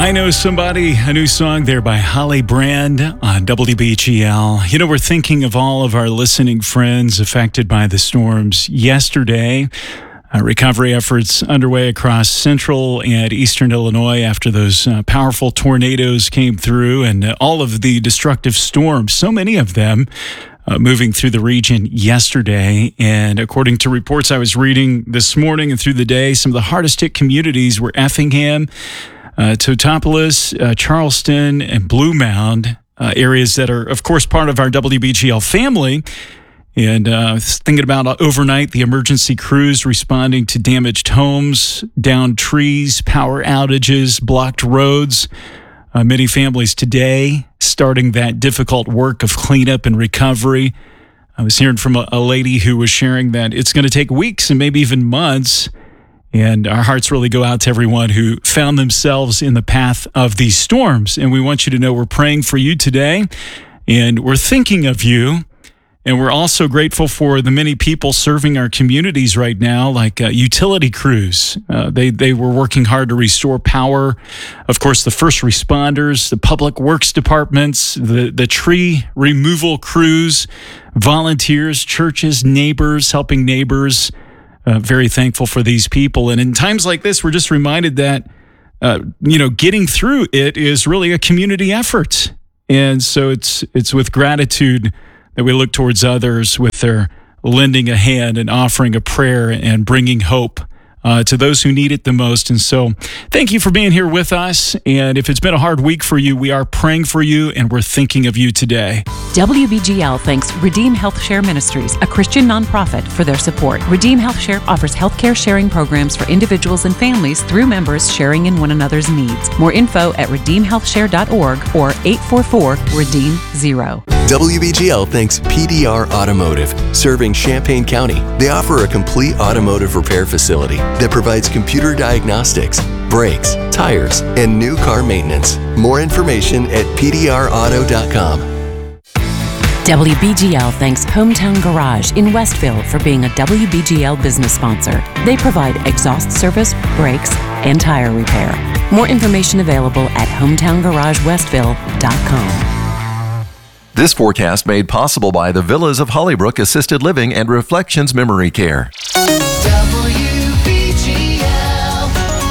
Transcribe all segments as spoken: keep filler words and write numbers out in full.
I Know Somebody, a new song there by Holly Brand on W B G L. You know, we're thinking of all of our listening friends affected by the storms yesterday. Uh, recovery efforts underway across central and eastern Illinois after those uh, powerful tornadoes came through and uh, all of the destructive storms, so many of them uh, moving through the region yesterday. And according to reports I was reading this morning and through the day, some of the hardest hit communities were Effingham, Uh, Totopolis, uh, Charleston, and Blue Mound, uh, areas that are, of course, part of our W B G L family. And uh, thinking about overnight, the emergency crews responding to damaged homes, downed trees, power outages, blocked roads. Uh, many families today starting that difficult work of cleanup and recovery. I was hearing from a, a lady who was sharing that it's going to take weeks and maybe even months. And our hearts really go out to everyone who found themselves in the path of these storms. And we want you to know we're praying for you today, and we're thinking of you. And we're also grateful for the many people serving our communities right now, like uh, utility crews. Uh, they, they were working hard to restore power. Of course, the first responders, the public works departments, the, the tree removal crews, volunteers, churches, neighbors, helping neighbors. Uh, very thankful for these people. And in times like this, we're just reminded that, uh, you know, getting through it is really a community effort. And so it's it's with gratitude that we look towards others with their lending a hand and offering a prayer and bringing hope uh, to those who need it the most. And so thank you for being here with us. And if it's been a hard week for you, we are praying for you and we're thinking of you today. W B G L thanks Redeem Health Share Ministries, a Christian nonprofit, for their support. Redeem Health Share offers healthcare sharing programs for individuals and families through members sharing in one another's needs. More info at redeem health share dot org or eight four four, redeem zero. W B G L thanks P D R Automotive, serving Champaign County. They offer a complete automotive repair facility that provides computer diagnostics, brakes, tires, and new car maintenance. More information at p d r auto dot com. W B G L thanks Hometown Garage in Westville for being a W B G L business sponsor. They provide exhaust service, brakes, and tire repair. More information available at hometown garage westville dot com. This forecast made possible by the Villas of Hollybrook Assisted Living and Reflections Memory Care. W B G L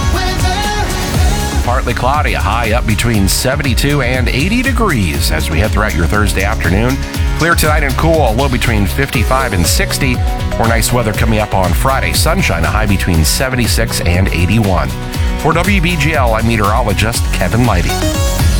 weather. Partly cloudy, a high up between seventy-two and eighty degrees as we head throughout your Thursday afternoon. Clear tonight and cool, a low between fifty-five and sixty. More nice weather coming up on Friday. Sunshine, a high between seventy-six and eighty-one. For W B G L, I'm meteorologist Kevin Leidy.